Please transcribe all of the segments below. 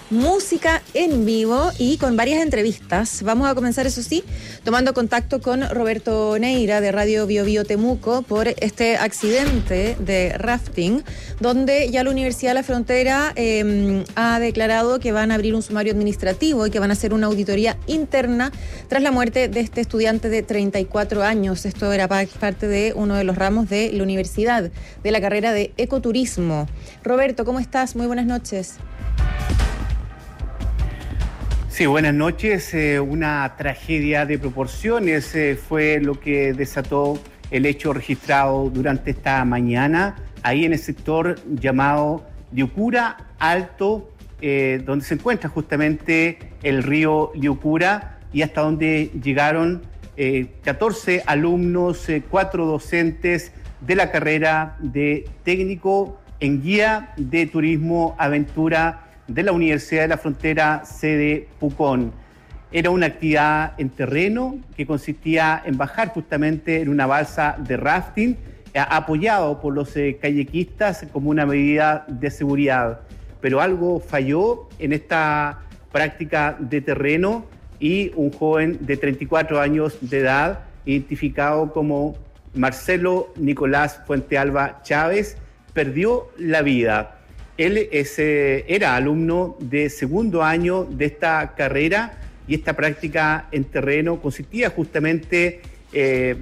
música en vivo y con varias entrevistas. Vamos a comenzar, eso sí, tomando contacto con Roberto Neira de Radio Bio Bio Temuco por este accidente de rafting, donde ya la Universidad de la Frontera ha declarado que van a abrir un sumario administrativo y que van a hacer una auditoría interna tras la muerte de este estudiante de 34 años. Esto era parte de uno de los ramos de la universidad, de la carrera de ecoturismo. Roberto, ¿cómo estás? Muy buenas noches. Sí, buenas noches. Una tragedia de proporciones fue lo que desató el hecho registrado durante esta mañana, ahí en el sector llamado Liucura Alto, donde se encuentra justamente el río Liucura y hasta donde llegaron 14 alumnos, 4 docentes de la carrera de técnico en guía de turismo aventura de la Universidad de la Frontera, sede Pucón. Era una actividad en terreno que consistía en bajar justamente en una balsa de rafting, apoyado por los kayakistas como una medida de seguridad. Pero algo falló en esta práctica de terreno y un joven de 34 años de edad, identificado como Marcelo Nicolás Fuentealba Chávez, perdió la vida. Él era alumno de segundo año de esta carrera y esta práctica en terreno consistía justamente en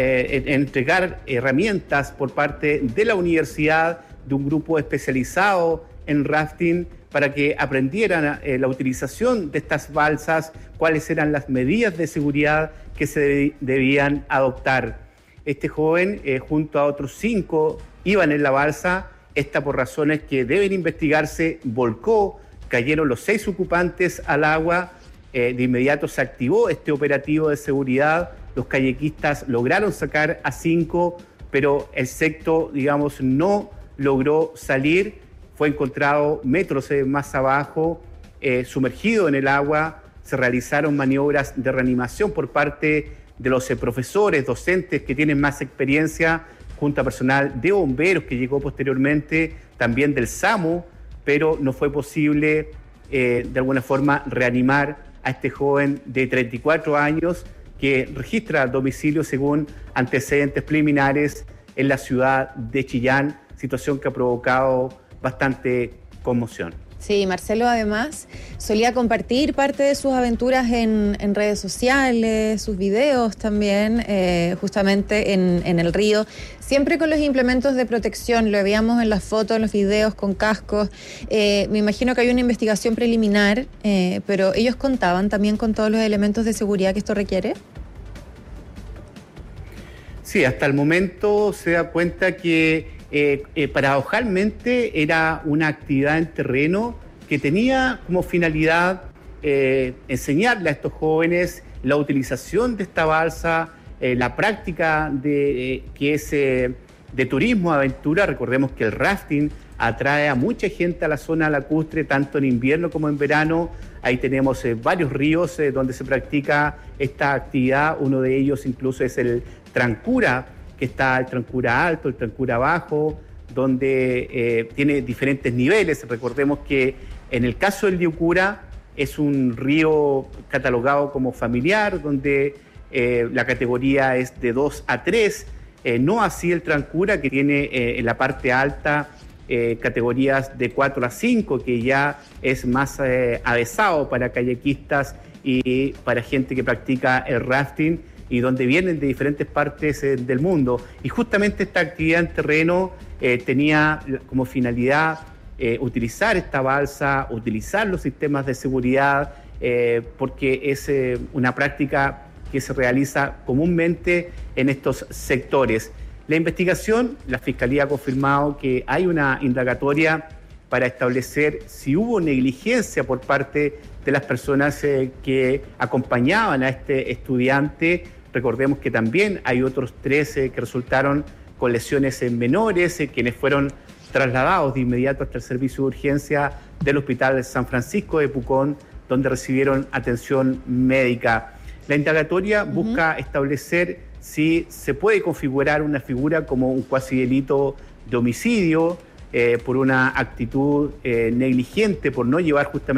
entregar herramientas por parte de la universidad, de un grupo especializado en rafting, para que aprendieran la utilización de estas balsas, cuáles eran las medidas de seguridad que se debían adoptar. Este joven, junto a otros 5, iban en la balsa. Esta, por razones que deben investigarse, volcó, cayeron los 6 ocupantes al agua. De inmediato se activó este operativo de seguridad. Los kayakistas lograron sacar a 5, pero el sexto, no logró salir. Fue encontrado metros más abajo, sumergido en el agua. Se realizaron maniobras de reanimación por parte de los profesores, docentes que tienen más experiencia, junto a personal de bomberos que llegó posteriormente, también del SAMU, pero no fue posible de alguna forma reanimar a este joven de 34 años que registra domicilio según antecedentes preliminares en la ciudad de Chillán, situación que ha provocado bastante conmoción. Sí, Marcelo además solía compartir parte de sus aventuras en redes sociales, sus videos también, justamente en el río, siempre con los implementos de protección. Lo veíamos en las fotos, en los videos, con cascos. Me imagino que hay una investigación preliminar, pero ellos contaban también con todos los elementos de seguridad que esto requiere. Sí, hasta el momento se da cuenta que paradojalmente era una actividad en terreno que tenía como finalidad enseñarle a estos jóvenes la utilización de esta balsa, la práctica que es de turismo aventura. Recordemos que el rafting atrae a mucha gente a la zona lacustre, tanto en invierno como en verano. Ahí tenemos varios ríos donde se practica esta actividad. Uno de ellos incluso es el Trancura, que está el Trancura Alto, el Trancura Bajo, donde tiene diferentes niveles. Recordemos que en el caso del Liucura es un río catalogado como familiar, donde la categoría es de 2 a 3, no así el Trancura, que tiene en la parte alta categorías de 4 a 5, que ya es más avesado para kayakistas y para gente que practica el rafting, y donde vienen de diferentes partes del mundo. Y justamente esta actividad en terreno tenía como finalidad utilizar esta balsa, utilizar los sistemas de seguridad, porque es una práctica que se realiza comúnmente en estos sectores. La investigación, la Fiscalía ha confirmado que hay una indagatoria para establecer si hubo negligencia por parte de las personas que acompañaban a este estudiante. Recordemos que también hay otros 13 que resultaron con lesiones menores, quienes fueron trasladados de inmediato hasta el servicio de urgencia del Hospital de San Francisco de Pucón, donde recibieron atención médica. La indagatoria busca establecer si se puede configurar una figura como un cuasi delito de homicidio por una actitud negligente, por no llevar justamente